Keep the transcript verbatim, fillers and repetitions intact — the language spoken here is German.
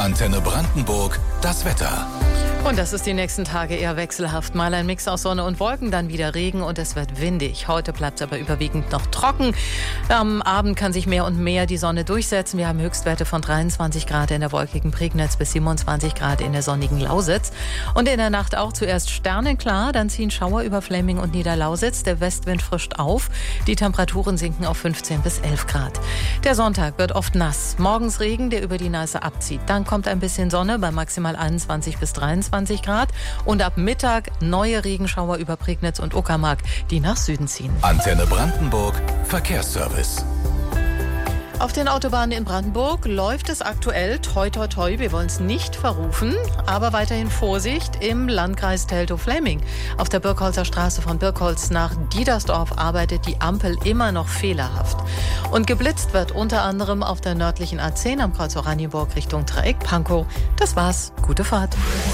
Antenne Brandenburg, das Wetter. Und das ist die nächsten Tage eher wechselhaft. Mal ein Mix aus Sonne und Wolken, dann wieder Regen und es wird windig. Heute bleibt es aber überwiegend noch trocken. Am Abend kann sich mehr und mehr die Sonne durchsetzen. Wir haben Höchstwerte von dreiundzwanzig Grad in der wolkigen Prignitz bis siebenundzwanzig Grad in der sonnigen Lausitz. Und in der Nacht auch zuerst sternenklar, dann ziehen Schauer über Flemming und Niederlausitz. Der Westwind frischt auf. Die Temperaturen sinken auf fünfzehn bis elf Grad. Der Sonntag wird oft nass. Morgens Regen, der über die Neiße abzieht. Dann kommt ein bisschen Sonne bei maximal einundzwanzig bis dreiundzwanzig Grad und ab Mittag neue Regenschauer über Prignitz und Uckermark, die nach Süden ziehen. Antenne Brandenburg, Verkehrsservice. Auf den Autobahnen in Brandenburg läuft es aktuell toi toi toi, wir wollen es nicht verrufen, aber weiterhin Vorsicht im Landkreis Teltow-Fläming. Auf der Birkholzer Straße von Birkholz nach Diedersdorf arbeitet die Ampel immer noch fehlerhaft. Und geblitzt wird unter anderem auf der nördlichen A zehn am Kreuz Oranienburg Richtung Dreieck Pankow. Das war's, gute Fahrt.